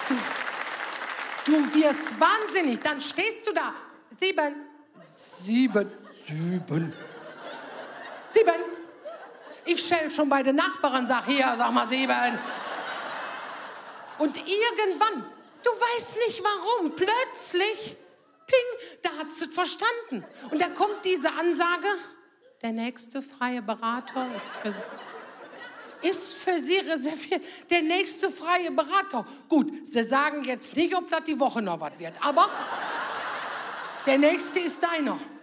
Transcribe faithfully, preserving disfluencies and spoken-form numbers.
Du, du wirst wahnsinnig. Dann stehst du da. Sieben. Sieben. Sieben. Sieben. Ich schell schon bei den Nachbarn, sag hier, sag mal sieben. Und irgendwann, du weißt nicht warum, plötzlich, ping, da hat sie es verstanden. Und da kommt diese Ansage, der nächste freie Berater ist für sie, ist für sie reserviert. Der nächste freie Berater. Gut, sie sagen jetzt nicht, ob das die Woche noch was wird, aber der nächste ist deiner.